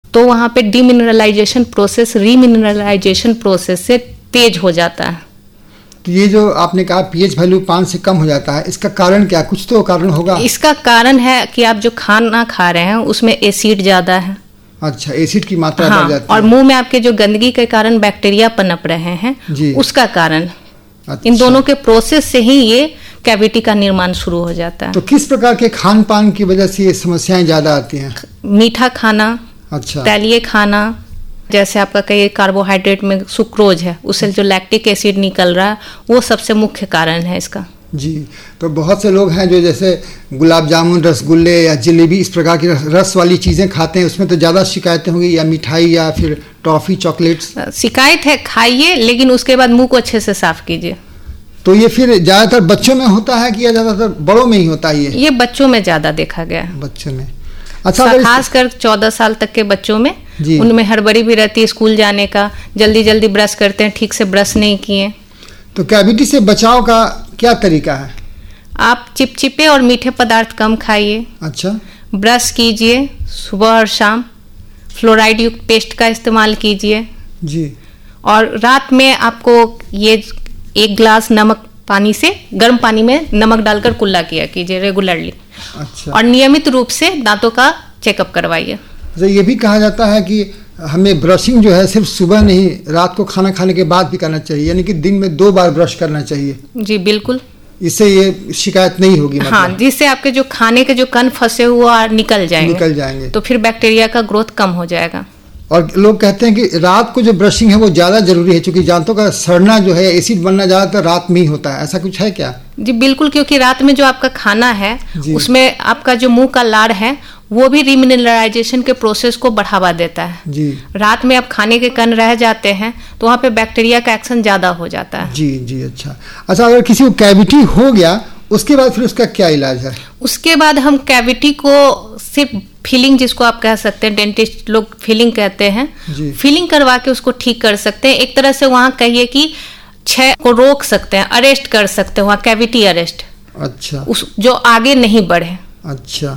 तो वहाँ पे डीमिनरलाइजेशन प्रोसेस रीमिनरलाइजेशन प्रोसेस से तेज हो जाता है। तो ये जो आपने कहा पीएच वैल्यू 5 से कम हो जाता है, इसका कारण क्या? कुछ तो कारण होगा। इसका कारण है कि आप जो खाना खा रहे हैं उसमें एसिड ज़्यादा है। अच्छा, एसिड की मात्रा हाँ, बढ़ जाती है। और मुंह में आपके जो गंदगी के कारण बैक्टीरिया पनप रहे हैं उसका कारण। अच्छा। इन दोनों के प्रोसेस से ही ये कैविटी का निर्माण शुरू हो जाता है। तो किस प्रकार के खान पान की वजह से ये समस्याएं ज्यादा आती हैं? मीठा खाना, अच्छा, तैलीय खाना, जैसे आपका कई कार्बोहाइड्रेट में सुक्रोज है, उससे जो लैक्टिक एसिड निकल रहा है वो सबसे मुख्य कारण है इसका। जी। तो बहुत से लोग हैं जो जैसे गुलाब जामुन, रसगुल्ले या जलेबी इस प्रकार की रस वाली चीज़ें खाते हैं, उसमें तो ज़्यादा शिकायतें होंगी, या मिठाई या फिर टॉफ़ी, चॉकलेट्स। शिकायत है, खाइए लेकिन उसके बाद मुंह को अच्छे से साफ कीजिए। तो ये फिर ज़्यादातर बच्चों में होता है कि या ज़्यादातर बड़ों में ही होता है? ये बच्चों में ज़्यादा देखा गया है। बच्चों में। अच्छा, खासकर 14 साल तक के बच्चों में, उनमें हड़बड़ी भी रहती है स्कूल जाने का, जल्दी जल्दी ब्रश करते हैं, ठीक से ब्रश नहीं किए। तो कैविटी से बचाव का क्या तरीका है? आप चिपचिपे और मीठे पदार्थ कम खाइए। अच्छा। ब्रश कीजिए सुबह और शाम, फ्लोराइड युक्त पेस्ट का इस्तेमाल कीजिए जी। और रात में आपको ये 1 गिलास नमक पानी से, गर्म पानी में नमक डालकर कुल्ला किया कीजिए रेगुलरली। अच्छा। और नियमित रूप से दांतों का चेकअप करवाइए। तो ये भी कहा जाता है कि हमें ब्रशिंग जो है सिर्फ सुबह नहीं, रात को खाना खाने के बाद भी करना चाहिए, यानी कि दिन में 2 बार ब्रश करना चाहिए। जी बिल्कुल, इससे ये शिकायत नहीं होगी। मतलब हाँ, जिससे आपके जो खाने के जो कण फंसे हुए निकल जाएंगे, तो फिर बैक्टीरिया का ग्रोथ कम हो जाएगा। और लोग कहते हैं कि रात को जो ब्रशिंग है वो ज़्यादा जरूरी है, क्योंकि दांतों का सड़ना जो है, एसिड बनना ज़्यादातर रात में ही होता है। ऐसा कुछ है क्या? जी बिल्कुल, क्योंकि रात में जो आपका खाना है उसमें आपका जो मुंह का लार है वो भी रीमिनरलाइजेशन के प्रोसेस को बढ़ावा देता है। जी। रात में आप खाने के कण रह जाते हैं तो वहाँ पे बैक्टीरिया का एक्शन ज़्यादा हो जाता है। जी जी। अच्छा, अगर किसी को कैविटी हो गया उसके बाद फिर उसका क्या इलाज है? उसके बाद हम कैविटी को सिर्फ फिलिंग, जिसको आप कह सकते हैं, डेंटिस्ट लोग फिलिंग कहते हैं, फिलिंग करवा के उसको ठीक कर सकते हैं। एक तरह से वहाँ कहिए कि क्षय को रोक सकते हैं, अरेस्ट कर सकते हैं, वहाँ कैविटी अरेस्ट। अच्छा। उस जो आगे नहीं बढ़े। अच्छा।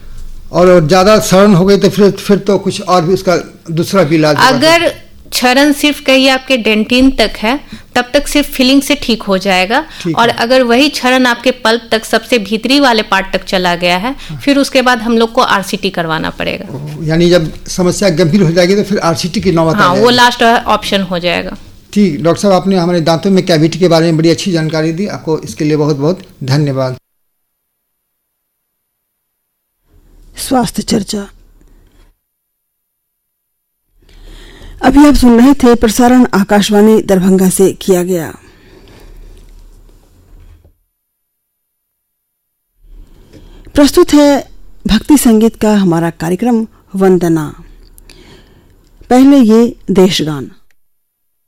और ज़्यादा सड़न हो गई तो फिर तो कुछ और भी उसका दूसरा भी इलाज? अगर क्षरण सिर्फ कहिए आपके डेंटिन तक है तब तक सिर्फ फिलिंग से ठीक हो जाएगा। और अगर वही क्षरण आपके पल्प तक, सबसे भीतरी वाले पार्ट तक चला गया है, फिर उसके बाद हम लोग को आरसीटी करवाना पड़ेगा। यानी जब समस्या गंभीर हो जाएगी तो फिर आरसीटी की नौबत आ जाएगी। वो लास्ट ऑप्शन हो जाएगा। ठीक, डॉक्टर साहब, आपने हमारे दांतों में कैविटी के बारे में बड़ी अच्छी जानकारी दी, आपको इसके लिए बहुत बहुत धन्यवाद। स्वास्थ्य चर्चा अभी आप सुन रहे थे, प्रसारण आकाशवाणी दरभंगा से किया गया। प्रस्तुत है भक्ति संगीत का हमारा कार्यक्रम वंदना। पहले ये देशगान।